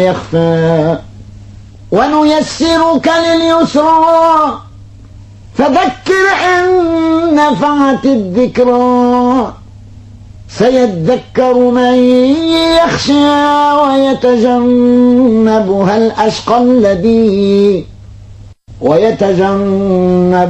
يخفى ونيسرك لليسرى فذكر إن نفعت الذكرى سيذكر من يخشى ويتجنبها الأشقى الذي